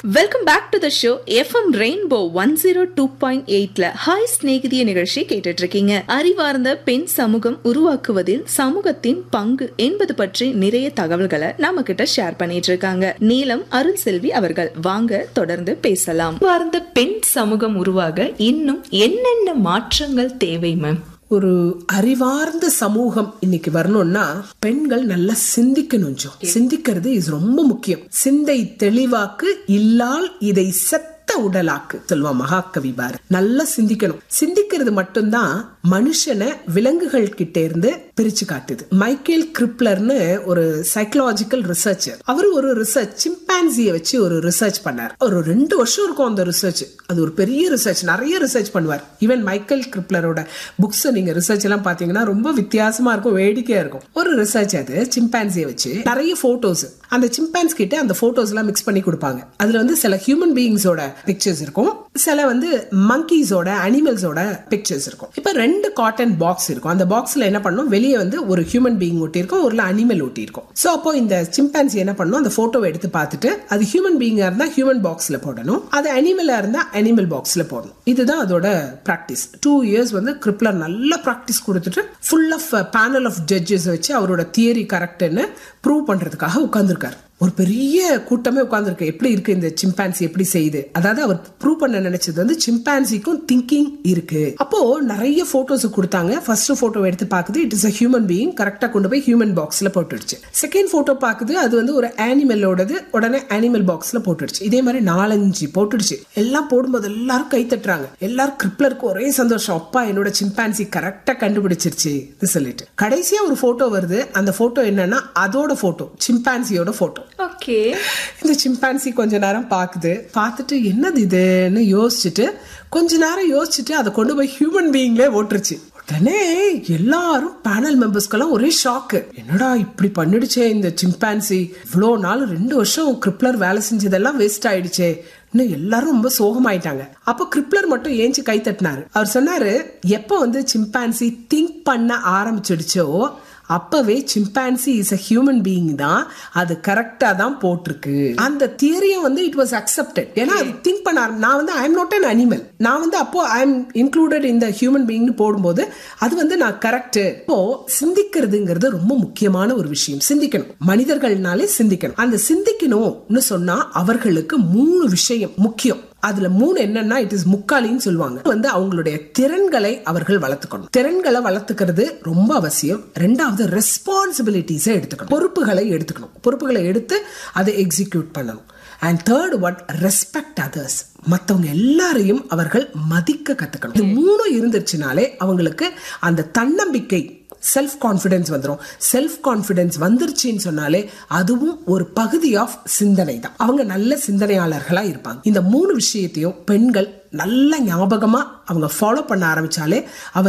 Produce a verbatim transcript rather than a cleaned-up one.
Welcome back to the show. FM rainbow one zero two point எயிட்ல hi ஸ்நேகிதிய நிகழ்ச்சி கேட்டுட்டு இருக்கீங்க. அறிவார்ந்த பெண் சமூகம் உருவாக்குவதில் சமூகத்தின் பங்கு என்பது பற்றி நிறைய தகவல்களை நாம கிட்ட ஷேர் பண்ணிட்டு இருக்காங்க நீலம் அருள் செல்வி அவர்கள். வாங்க தொடர்ந்து பேசலாம். அறிவார்ந்த பெண் சமூகம் உருவாக இன்னும் என்னென்ன மாற்றங்கள் தேவை மேம்? ஒரு அறிவார்ந்த சமூகம் இன்னைக்கு வரணும்னா பெண்கள் நல்லா சிந்திக்கணும். சிந்திக்கிறது இஸ் ரொம்ப முக்கியம். சிந்தை தெளிவாக்கு இல்லால் இதை செத்த உடலாக்கு சொல்லுவா மகாகவி பாரதி. நல்லா சிந்திக்கணும். சிந்திக்கிறது மட்டும்தான் மனுஷனை விலங்குகள் கிட்ட இருந்து பிரிச்சு காட்டுது. மைக்கேல் கிரிப்லர்னு ஒரு சைக்கலாஜிக்கல் ரிசர்ச்சர். அவரு ஒரு ரிசர்ச் சிம்பான்சியை வச்சு ஒரு ரிசர்ச் பண்ணார். ஒரு ரெண்டு வருஷம் இருக்கும் அந்த ரிசர்ச். அது ஒரு பெரிய ரிசர்ச், நிறைய ரிசர்ச் பண்ணுவார். ஈவன் மைக்கேல் கிரிப்லரோட புக்ஸ் நீங்க ரிசர்ச் எல்லாம் பாத்தீங்கன்னா ரொம்ப வித்தியாசமா இருக்கும், வேடிக்கையா இருக்கும். ஒரு ரிசர்ச் அது சிம்பான்சியை வச்சு நிறைய போட்டோஸ் அந்த சிம்பான்ஸ் கிட்ட அந்த போட்டோஸ் எல்லாம் மிக்ஸ் பண்ணி கொடுப்பாங்க. அதுல வந்து சில ஹியூமன் பீயிங்ஸோட பிக்சர்ஸ் இருக்கும், சில வந்து மங்கீஸோட அனிமல்ஸோட பிக்சர்ஸ் இருக்கும். இப்ப ரெண்டு காட்டன் பாக்ஸ் இருக்கும். அந்த பாக்ஸ்ல என்ன பண்ணும், வெளியே வந்து ஒரு ஹியூமன் பீயிங் ஒட்டி இருக்கும், ஒரு அனிமல் ஒட்டி இருக்கும். சோ அப்போ இந்த சிம்பான்சி என்ன பண்ணும், அந்த போட்டோவை எடுத்து பார்த்துட்டு அது ஹியூமன் பீயிங்கா இருந்தா ஹியூமன் பாக்ஸ்ல போடணும், அது அனிமலா இருந்தா அனிமல் பாக்ஸ்ல போடணும். இதுதான் அதோட பிராக்டிஸ். டூ இயர்ஸ் வந்து கிரிப்லர் நல்ல பிராக்டிஸ் கொடுத்துட்டு full of panel of judges வச்சு அவரோட தியரி கரெக்ட்னு ப்ரூவ் பண்றதுக்காக உட்கார்ந்துருக்காரு. ஒரு பெரிய கூட்டமே உட்கார்ந்துருக்கு. எப்படி இருக்கு இந்த சிம்பான்சி, எப்படி செய்யுது. அதாவது அவர் ப்ரூவ் பண்ண நினைச்சது வந்து சிம்பான்சிக்கும் திங்கிங் இருக்கு. அப்போ நிறைய போட்டோஸ் கொடுத்தாங்க. ஃபர்ஸ்ட் போட்டோ எடுத்து பாக்குது, it is a human being. கரெக்டா கொண்டு போய் ஹியூமன் பாக்ஸ்ல போட்டுடுச்சு. செகண்ட் போட்டோ பாக்குது, அது வந்து ஒரு அனிமலோடது, உடனே அனிமல் பாக்ஸ்ல போட்டுடுச்சு. இதே மாதிரி நாலஞ்சு போட்டுடுச்சு. எல்லாம் போடும்போது எல்லாரும் கை தட்டுறாங்க. எல்லாரும் கிரிப்லருக்கு ஒரே சந்தோஷம், அப்பா என்னோட சிம்பான்சி கரெக்டா கண்டுபிடிச்சிருச்சு சொல்லிட்டு. கடைசியா ஒரு போட்டோ வருது. அந்த போட்டோ என்னன்னா அதோட போட்டோ, சிம்பான்சியோட போட்டோ. ஓகே, இந்த சிம்பான்சி கொஞ்ச நேரம் பாக்குது. பார்த்துட்டு என்னது இதுன்னு யோசிச்சுட்டு கொஞ்ச நேரம் யோசிச்சுட்டு அதை கொண்டு போய் ஹியூமன் பீயிங்ல ஓட்டுருச்சு. உடனே எல்லாரும் பேனல் மெம்பர்ஸ்க்கெல்லாம் ஒரே ஷாக்கு. என்னடா இப்படி பண்ணிடுச்சே இந்த சிம்பான்சி, இவ்வளோ நாள் ரெண்டு வருஷம் கிரிப்லர் வேலை செஞ்சதெல்லாம் வேஸ்ட் ஆயிடுச்சே. எல்லாரும் ரொம்ப சோகமாயிட்டாங்க. அப்போ கிரிப்லர் மட்டும் ஏஞ்சி கை தட்டினாரு. அவர் சொன்னாரு, எப்ப வந்து சிம்பான்சி திங்க் பண்ண ஆரம்பிச்சிடுச்சோ அப்பவே chimpanzee is a human being தான், அது கரெக்டா தான் போட்டிருக்கு. அந்த தியரியும் வந்து இட் வாஸ் அக்செப்டட். ஏன்னா அது திங்க் பண்ண, நான் வந்து I am not an animal, நான் வந்து அப்போ ஐ எம் இன்க்ளூடட் இந்த ஹியூமன் பீயிங் போடும்போது அது வந்து நான் கரெக்ட். இப்போ சிந்திக்கிறதுங்கிறது ரொம்ப முக்கியமான ஒரு விஷயம். சிந்திக்கணும், மனிதர்கள்னாலே சிந்திக்கணும். அந்த சிந்திக்கணும்னு சொன்னா அவர்களுக்கு மூணு விஷயம் முக்கியம். அதுல மூணு என்னன்னா, இட் இஸ் முக்காலின்னு சொல்லுவாங்க. வந்து அவங்களுடைய திறன்களை அவர்கள் வளர்த்துக்கணும். திறன்களை வளர்த்துக்கிறது ரொம்ப அவசியம். ரெண்டாவது ரெஸ்பான்சிபிலிட்டிஸை எடுத்துக்கணும், பொறுப்புகளை எடுத்துக்கணும். பொறுப்புகளை எடுத்து அதை எக்ஸிக்யூட் பண்ணணும். And third one, respect others. மற்றவங்க எல்லாரையும் அவர்கள் மதிக்க கத்துக்கணும். இது மூணும் இருந்துச்சுனாலே அவங்களுக்கு அந்த தன்னம்பிக்கை, செல்ஃப் கான்பிடன்ஸ் வந்துடும். செல்ஃப் கான்பிடன்ஸ் வந்துருச்சுன்னு சொன்னாலே அதுவும் ஒரு பகுதி ஆஃப் சிந்தனை தான். அவங்க நல்ல சிந்தனையாளர்களா இருப்பாங்க. இந்த மூணு விஷயத்தையும் பெண்கள் நல்ல ஞாபகமா அவங்க ஃபாலோ பண்ண ஆரம்பிச்சாலே அவர்